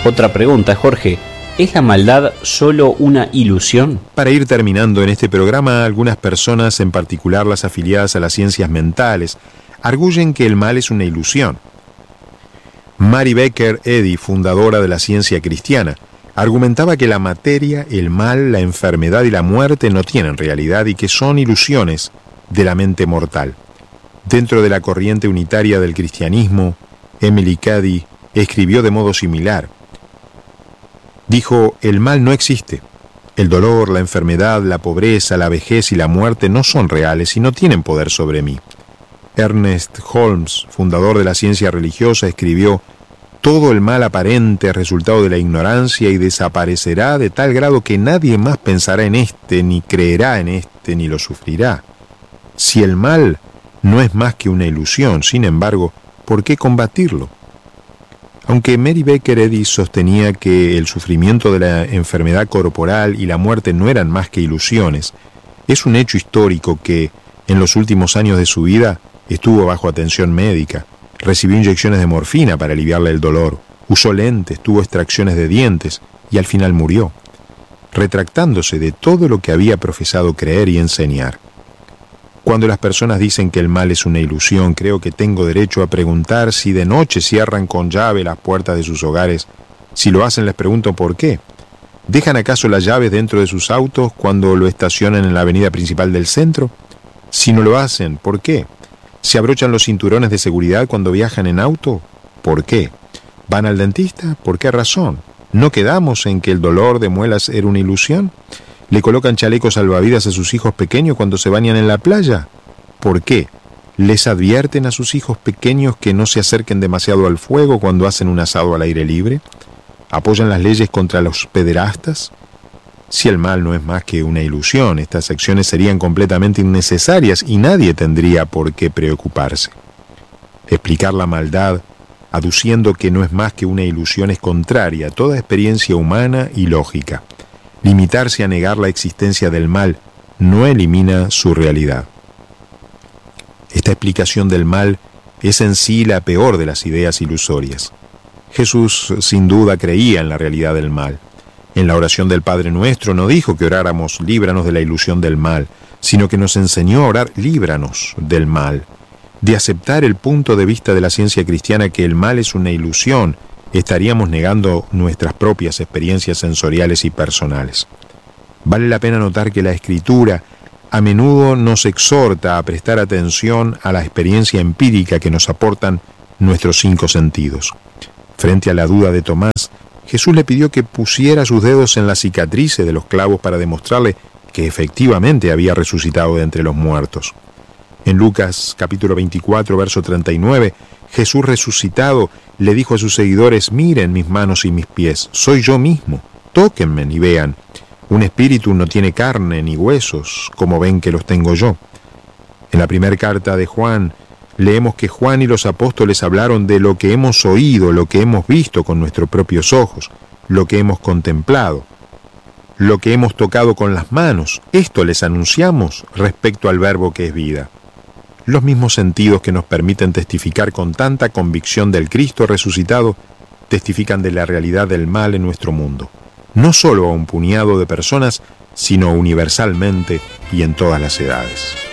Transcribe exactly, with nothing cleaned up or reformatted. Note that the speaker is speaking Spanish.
Otra pregunta, Jorge. ¿Es la maldad solo una ilusión? Para ir terminando en este programa, algunas personas, en particular las afiliadas a las ciencias mentales, arguyen que el mal es una ilusión. Mary Baker Eddy, fundadora de la ciencia cristiana, argumentaba que la materia, el mal, la enfermedad y la muerte no tienen realidad y que son ilusiones de la mente mortal. Dentro de la corriente unitaria del cristianismo, Emily Cady escribió de modo similar. Dijo, el mal no existe. El dolor, la enfermedad, la pobreza, la vejez y la muerte no son reales y no tienen poder sobre mí. Ernest Holmes, fundador de la ciencia religiosa, escribió, todo el mal aparente es resultado de la ignorancia y desaparecerá de tal grado que nadie más pensará en este, ni creerá en este, ni lo sufrirá. Si el mal no es más que una ilusión, sin embargo, ¿por qué combatirlo? Aunque Mary Baker Eddy sostenía que el sufrimiento de la enfermedad corporal y la muerte no eran más que ilusiones, es un hecho histórico que, en los últimos años de su vida, estuvo bajo atención médica, recibió inyecciones de morfina para aliviarle el dolor, usó lentes, tuvo extracciones de dientes y al final murió, retractándose de todo lo que había profesado creer y enseñar. Cuando las personas dicen que el mal es una ilusión, creo que tengo derecho a preguntar si de noche cierran con llave las puertas de sus hogares. Si lo hacen, les pregunto por qué. ¿Dejan acaso las llaves dentro de sus autos cuando lo estacionan en la avenida principal del centro? Si no lo hacen, ¿por qué? ¿Se abrochan los cinturones de seguridad cuando viajan en auto? ¿Por qué? ¿Van al dentista? ¿Por qué razón? ¿No quedamos en que el dolor de muelas era una ilusión? ¿Le colocan chalecos salvavidas a sus hijos pequeños cuando se bañan en la playa? ¿Por qué? ¿Les advierten a sus hijos pequeños que no se acerquen demasiado al fuego cuando hacen un asado al aire libre? ¿Apoyan las leyes contra los pederastas? Si el mal no es más que una ilusión, estas acciones serían completamente innecesarias y nadie tendría por qué preocuparse. Explicar la maldad, aduciendo que no es más que una ilusión, es contraria a toda experiencia humana y lógica. Limitarse a negar la existencia del mal no elimina su realidad. Esta explicación del mal es en sí la peor de las ideas ilusorias. Jesús sin duda creía en la realidad del mal. En la oración del Padre Nuestro no dijo que oráramos líbranos de la ilusión del mal, sino que nos enseñó a orar líbranos del mal. De aceptar el punto de vista de la ciencia cristiana que el mal es una ilusión, estaríamos negando nuestras propias experiencias sensoriales y personales. Vale la pena notar que la Escritura a menudo nos exhorta a prestar atención a la experiencia empírica que nos aportan nuestros cinco sentidos. Frente a la duda de Tomás, Jesús le pidió que pusiera sus dedos en las cicatrices de los clavos para demostrarle que efectivamente había resucitado de entre los muertos. En Lucas capítulo veinticuatro, verso treinta y nueve, Jesús resucitado le dijo a sus seguidores, miren mis manos y mis pies, soy yo mismo, tóquenme y vean. Un espíritu no tiene carne ni huesos, como ven que los tengo yo. En la primera carta de Juan, leemos que Juan y los apóstoles hablaron de lo que hemos oído, lo que hemos visto con nuestros propios ojos, lo que hemos contemplado, lo que hemos tocado con las manos. Esto les anunciamos respecto al verbo que es vida. Los mismos sentidos que nos permiten testificar con tanta convicción del Cristo resucitado, testifican de la realidad del mal en nuestro mundo. No solo a un puñado de personas, sino universalmente y en todas las edades.